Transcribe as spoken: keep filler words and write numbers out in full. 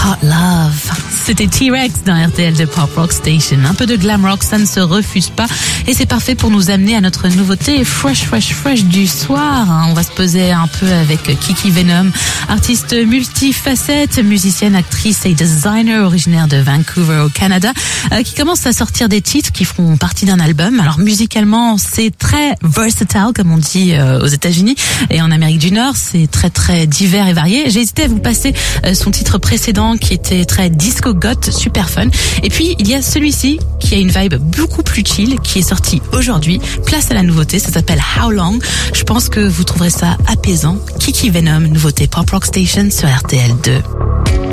Hot Love. C'était T-Rex dans R T L de Pop Rock Station. Un peu de glam rock, ça ne se refuse pas. Et c'est parfait pour nous amener à notre nouveauté fresh, fresh, fresh du soir. On va se poser un peu avec Kiki Venom, artiste multifacette, musicienne, actrice et designer originaire de Vancouver au Canada, euh, qui commence à sortir des titres qui feront partie d'un album. Alors musicalement, c'est très versatile, comme on dit euh, aux États-Unis et en Amérique du Nord. C'est très, très divers et varié. J'ai hésité à vous passer euh, son titre précédent qui était très disco goth, super fun. Et puis, il y a celui-ci qui a une vibe beaucoup plus chill, qui est sorti aujourd'hui. Place à la nouveauté, ça s'appelle How Long. Je pense que vous trouverez ça apaisant. Kiki Venom, nouveauté Pop Rock Station sur R T L deux.